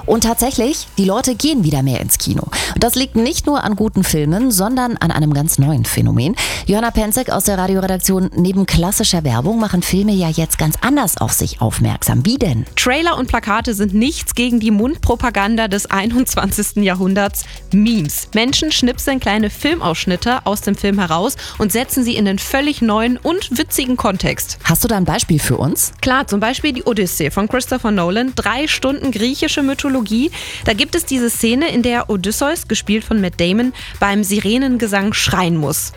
Und tatsächlich, die Leute gehen wieder mehr ins Kino. Das liegt nicht nur an guten Filmen, sondern an einem ganz neuen Phänomen. Johanna Penzek aus der Radioredaktion: Neben klassischer Werbung machen Filme ja jetzt ganz anders auf sich aufmerksam. Wie denn? Trailer und Plakate sind nichts gegen die Mundpropaganda des 21. Jahrhunderts. Memes. Menschen schnipseln kleine Filmausschnitte aus dem Film heraus und setzen sie in den völlig neuen und witzigen Kontext. Hast du da ein Beispiel für uns? Klar, zum Beispiel die Odyssee von Christopher Nolan. 3 Stunden griechische Mythologie. Da gibt es diese Szene, in der Odysseus, gespielt von Matt Damon, beim Sirenengesang schreien muss.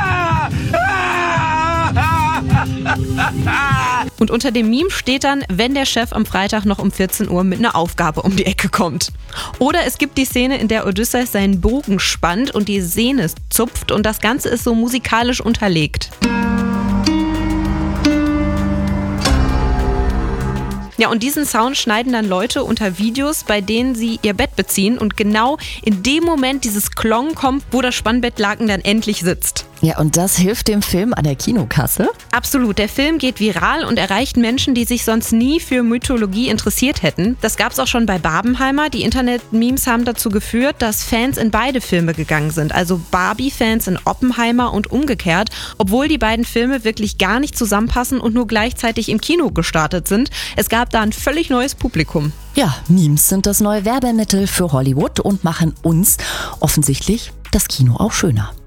Und unter dem Meme steht dann, wenn der Chef am Freitag noch um 14 Uhr mit einer Aufgabe um die Ecke kommt. Oder es gibt die Szene, in der Odysseus seinen Bogen spannt und die Sehne zupft und das Ganze ist so musikalisch unterlegt. Ja, und diesen Sound schneiden dann Leute unter Videos, bei denen sie ihr Bett beziehen und genau in dem Moment dieses Klong kommt, wo das Spannbettlaken dann endlich sitzt. Ja, und das hilft dem Film an der Kinokasse? Absolut. Der Film geht viral und erreicht Menschen, die sich sonst nie für Mythologie interessiert hätten. Das gab's auch schon bei Barbenheimer. Die Internet-Memes haben dazu geführt, dass Fans in beide Filme gegangen sind. Also Barbie-Fans in Oppenheimer und umgekehrt. Obwohl die beiden Filme wirklich gar nicht zusammenpassen und nur gleichzeitig im Kino gestartet sind. Es gab da ein völlig neues Publikum. Ja, Memes sind das neue Werbemittel für Hollywood und machen uns offensichtlich das Kino auch schöner.